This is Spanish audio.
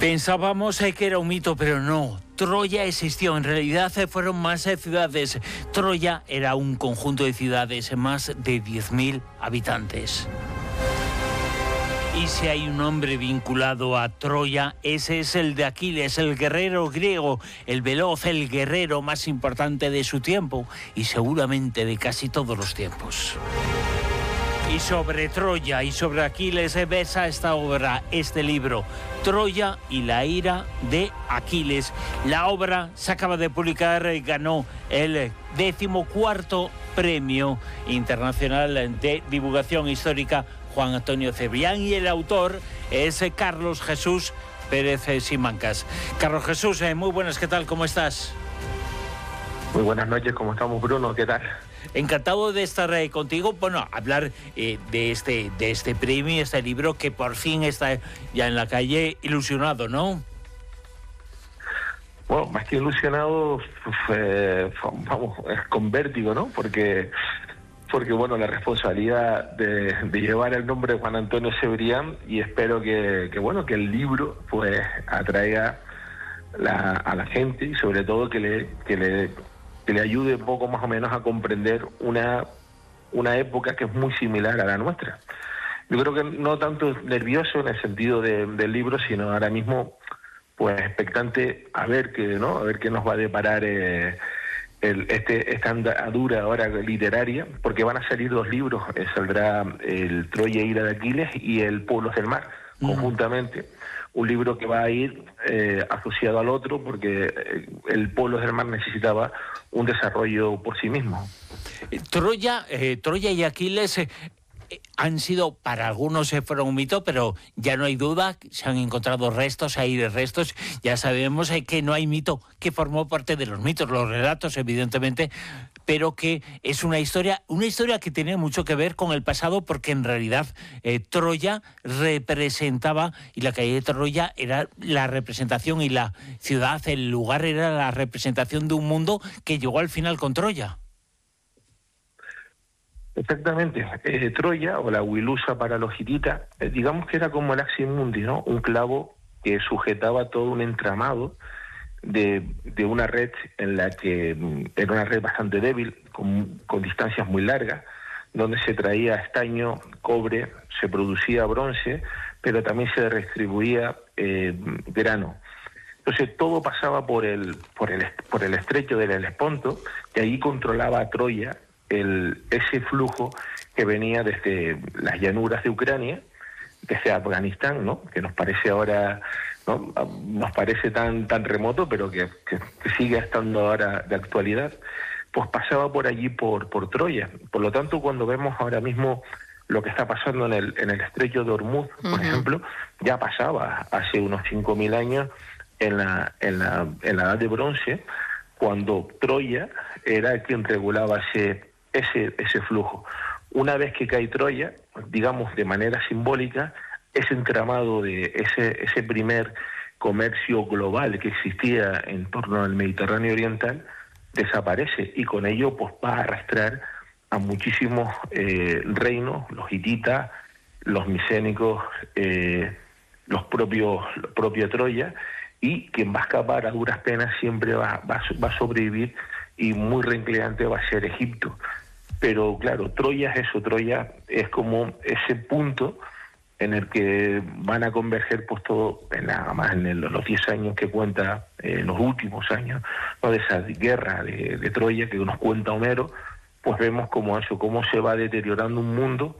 Pensábamos que era un mito, pero no. Troya existió. En realidad fueron más ciudades. Troya era un conjunto de ciudades, más de 10.000 habitantes. Y si hay un hombre vinculado a Troya, ese es el de Aquiles, el guerrero griego, el veloz, el guerrero más importante de su tiempo y seguramente de casi todos los tiempos. Y sobre Troya y sobre Aquiles versa esta obra, este libro, Troya y la ira de Aquiles. La obra se acaba de publicar, ganó el 14º Premio Internacional de Divulgación Histórica Juan Antonio Cebrián, y el autor es Carlos Jesús Pérez Simancas. Carlos Jesús, muy buenas, ¿qué tal? ¿Cómo estás? Muy buenas noches, ¿cómo estamos, Bruno? ¿Qué tal? Encantado de estar contigo, bueno, hablar de este premio, este libro que por fin está ya en la calle, ilusionado, ¿no? Bueno, más que ilusionado, vamos, es con vértigo, ¿no? Porque bueno, la responsabilidad de llevar el nombre de Juan Antonio Cebrián, y espero que el libro pues atraiga a la gente y sobre todo que le ayude un poco más o menos a comprender una época que es muy similar a la nuestra. Yo creo que no tanto nervioso en el sentido del libro, sino ahora mismo pues expectante a ver qué nos va a deparar esta andadura ahora literaria, porque van a salir 2 libros, saldrá el Troya e ira de Aquiles y el Pueblos del Mar, conjuntamente. Un libro que va a ir asociado al otro, porque el Pueblos del Mar necesitaba un desarrollo por sí mismo. Troya y Aquiles han sido, para algunos fueron un mito, pero ya no hay duda, se han encontrado restos, hay restos, ya sabemos que no hay mito, que formó parte de los mitos, los relatos evidentemente, pero que es una historia que tiene mucho que ver con el pasado, porque en realidad Troya representaba, y la calle de Troya era la representación, y la ciudad, el lugar, era la representación de un mundo que llegó al final con Troya. Exactamente. Troya, o la Wilusa para los hititas, digamos que era como el Axis Mundi, ¿no? Un clavo que sujetaba todo un entramado de una red en la que era una red bastante débil, con distancias muy largas, donde se traía estaño, cobre, se producía bronce, pero también se redistribuía grano. Entonces todo pasaba por el estrecho del Helesponto, y ahí controlaba a Troya ese flujo que venía desde las llanuras de Ucrania, desde Afganistán, ¿no? Que nos parece ahora, ¿no? Nos parece tan remoto, pero que sigue estando ahora de actualidad, pues pasaba por allí, por Troya. Por lo tanto, cuando vemos ahora mismo lo que está pasando en el estrecho de Hormuz, por ejemplo, ya pasaba hace unos 5.000 años en la Edad de Bronce, cuando Troya era quien regulaba ese flujo. Una vez que cae Troya, digamos de manera simbólica, ese entramado de ese primer comercio global que existía en torno al Mediterráneo oriental desaparece, y con ello pues va a arrastrar a muchísimos reinos, los hititas, los micénicos, los propios Troya, y quien va a escapar a duras penas siempre va a sobrevivir, y muy rencleante va a ser Egipto. Pero claro, Troya es eso, Troya es como ese punto en el que van a converger pues todo, nada más en los 10 años que cuenta, los últimos años, ¿no? De esa guerra de Troya que nos cuenta Homero, pues vemos cómo se va deteriorando un mundo